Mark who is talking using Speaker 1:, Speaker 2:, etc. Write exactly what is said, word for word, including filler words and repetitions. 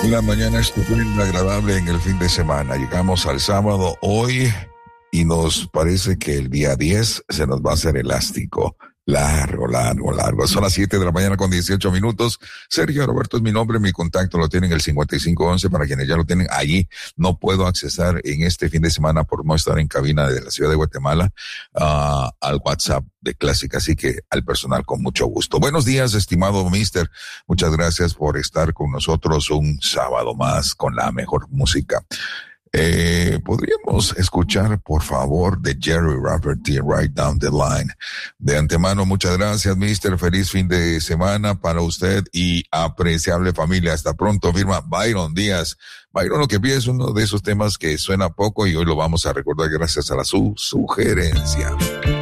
Speaker 1: Una mañana estupenda, agradable en el fin de semana. Llegamos al sábado hoy y nos parece que el día diez se nos va a hacer elástico. Largo, largo, largo. Son las siete de la mañana con dieciocho minutos. Sergio Roberto es mi nombre, mi contacto lo tienen el cincuenta y cinco once para quienes ya lo tienen allí. No puedo accesar en este fin de semana por no estar en cabina de la ciudad de Guatemala uh, al WhatsApp de Clásica, así que al personal con mucho gusto. Buenos días, estimado mister. Muchas gracias por estar con nosotros un sábado más con la mejor música. Eh, ¿podríamos escuchar, por favor, de Jerry Rafferty, Right Down the Line? De antemano, muchas gracias, mister. Feliz fin de semana para usted y apreciable familia. Hasta pronto, firma Byron Díaz. Byron, lo que pide es uno de esos temas que suena poco y hoy lo vamos a recordar gracias a la su sugerencia.